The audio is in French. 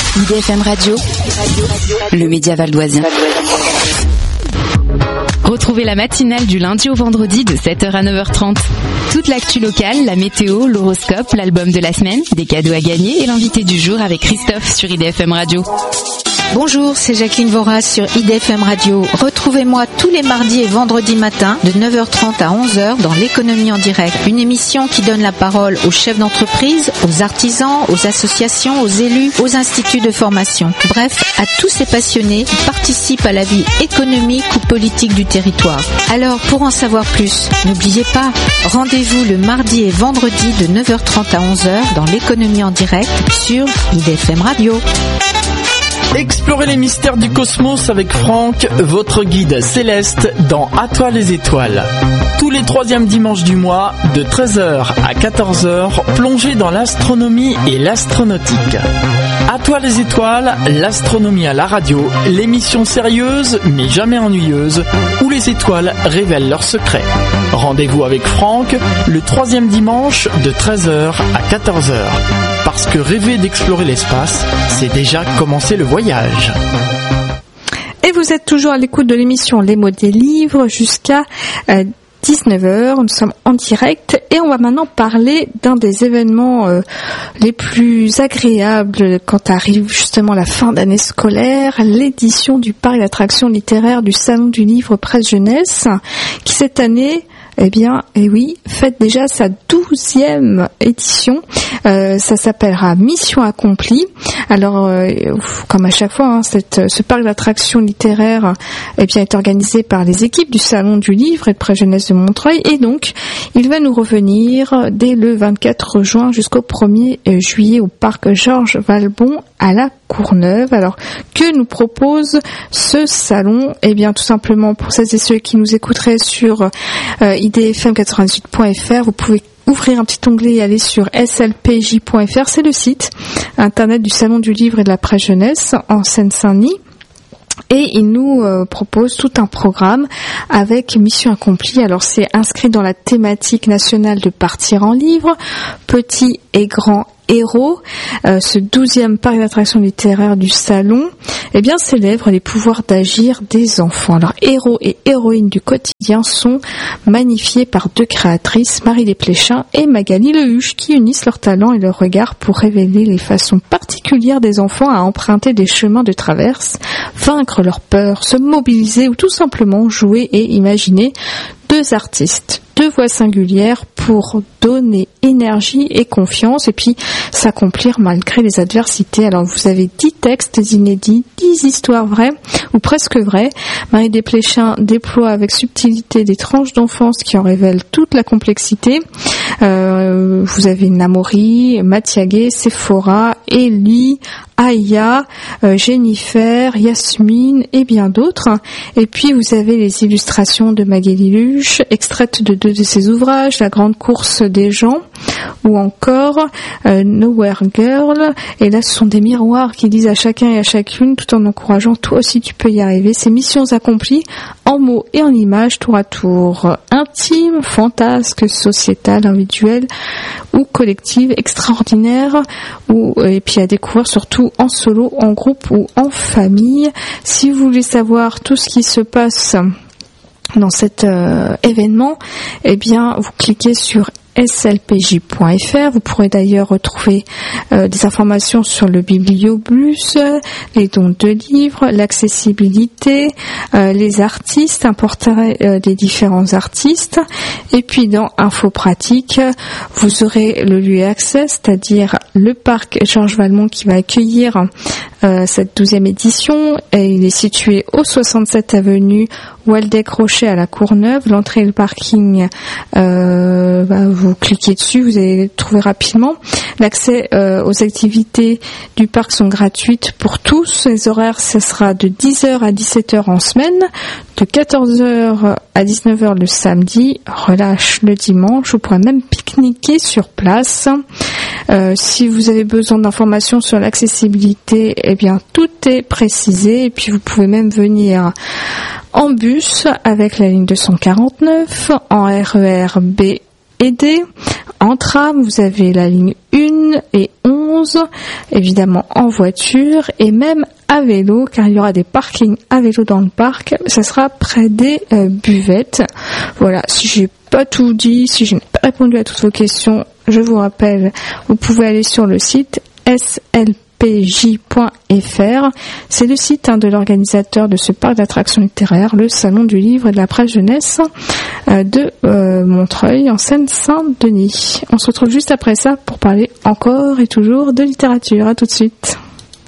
IDFM Radio, le média valdoisien. Retrouvez la matinale du lundi au vendredi de 7h à 9h30. Toute l'actu locale, la météo, l'horoscope, l'album de la semaine, des cadeaux à gagner et l'invité du jour avec Christophe sur IDFM Radio. Bonjour, c'est Jacqueline Voras sur IDFM Radio. Retrouvez-moi tous les mardis et vendredis matins de 9h30 à 11h dans l'économie en direct. Une émission qui donne la parole aux chefs d'entreprise, aux artisans, aux associations, aux élus, aux instituts de formation. Bref, à tous ces passionnés qui participent à la vie économique ou politique du territoire. Alors, pour en savoir plus, n'oubliez pas, rendez-vous le mardi et vendredi de 9h30 à 11h dans l'économie en direct sur IDFM Radio. Explorez les mystères du cosmos avec Franck, votre guide céleste dans À toi les étoiles. Tous les troisièmes dimanches du mois, de 13h à 14h, plongez dans l'astronomie et l'astronautique. À toi les étoiles, l'astronomie à la radio, l'émission sérieuse mais jamais ennuyeuse, où les étoiles révèlent leurs secrets. Rendez-vous avec Franck, le troisième dimanche de 13h à 14h. Parce que rêver d'explorer l'espace, c'est déjà commencer le voyage. Et vous êtes toujours à l'écoute de l'émission Les mots des livres jusqu'à 19h. Nous sommes en direct et on va maintenant parler d'un des événements les plus agréables quand arrive justement la fin d'année scolaire, l'édition du parc d'attractions littéraires du Salon du Livre Presse Jeunesse, qui cette année fête déjà sa 12e édition. Ça s'appellera Mission accomplie. Alors, comme à chaque fois, ce parc d'attractions littéraires est organisé par les équipes du Salon du Livre et de Presse Jeunesse de Montreuil. Et donc, il va nous revenir dès le 24 juin jusqu'au 1er juillet au parc Georges Valbon à la Courneuve. Alors, que nous propose ce salon? Tout simplement, pour celles et ceux qui nous écouteraient sur idfm98.fr, vous pouvez ouvrir un petit onglet et aller sur slpj.fr. C'est le site internet du Salon du Livre et de la Presse Jeunesse en Seine-Saint-Denis. Et il nous propose tout un programme avec Mission accomplie. Alors c'est inscrit dans la thématique nationale de Partir en livre, petits et grands héros. Ce 12e parc d'attractions littéraires du salon, célèbre les pouvoirs d'agir des enfants. Alors héros et héroïnes du quotidien sont magnifiés par deux créatrices, Marie Desplechin et Magali Lehuche, qui unissent leur talent et leur regard pour révéler les façons particulières des enfants à emprunter des chemins de traverse, vaincre leur peur, se mobiliser ou tout simplement jouer et imaginer. Deux artistes, deux voix singulières pour donner énergie et confiance et puis s'accomplir malgré les adversités. Alors vous avez 10 textes inédits, 10 histoires vraies ou presque vraies. Marie Desplechin déploie avec subtilité des tranches d'enfance qui en révèlent toute la complexité. Vous avez Namori, Mathiagué, Sephora, Ellie, Aya, Jennifer, Yasmine et bien d'autres. Et puis vous avez les illustrations de Magali Lehuche, extraites de deux de ses ouvrages, La grande course des gens ou encore Nowhere Girl. Et là ce sont des miroirs qui disent à chacun et à chacune, tout en encourageant toi aussi tu peux y arriver. Ces missions accomplies en mots et en images, tour à tour, intime, fantasque, sociétale, individuelle ou collective, extraordinaire, et puis à découvrir surtout en solo, en groupe ou en famille. Si vous voulez savoir tout ce qui se passe dans cet événement, vous cliquez sur slpj.fr. Vous pourrez d'ailleurs retrouver des informations sur le bibliobus, les dons de livres, l'accessibilité, les artistes, un portrait des différents artistes. Et puis dans Info Pratique, vous aurez le lieu et accès, c'est-à-dire le parc Georges Valmont qui va accueillir cette 12e édition. Et il est situé au 67 avenue Waldeck-Rocher à la Courneuve. L'entrée et le parking, vous cliquez dessus, vous allez trouver rapidement. L'accès aux activités du parc sont gratuites pour tous. Les horaires, ce sera de 10h à 17h en semaine, de 14h à 19h le samedi, relâche le dimanche. Vous pourrez même pique-niquer sur place. Si vous avez besoin d'informations sur l'accessibilité, tout est précisé. Et puis vous pouvez même venir en bus avec la ligne 249, en RER B et D. En tram, vous avez la ligne 1 et 11 11, évidemment en voiture et même à vélo, car il y aura des parkings à vélo dans le parc. Ça sera près des buvettes. Voilà, si j'ai pas tout dit, si je n'ai pas répondu à toutes vos questions, je vous rappelle, vous pouvez aller sur le site slpj.fr. C'est le site de l'organisateur de ce parc d'attractions littéraires, le Salon du Livre et de la Presse Jeunesse de Montreuil, en Seine-Saint-Denis. On se retrouve juste après ça pour parler encore et toujours de littérature. À tout de suite.